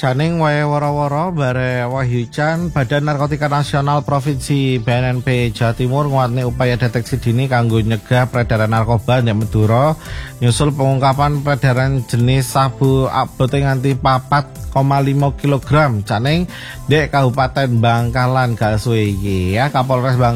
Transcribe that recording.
Janing wae woro-woro bare Wahyucan Badan Narkotika Nasional Provinsi BNNP Jawa Timur nguatne upaya deteksi dini kanggo nyegah peredaran narkoba ing Madura nyusul pengungkapan peredaran jenis sabu abote nganti 4,5 kg Janing dek Kabupaten Bangkalan gak suwe iki ya Kapolres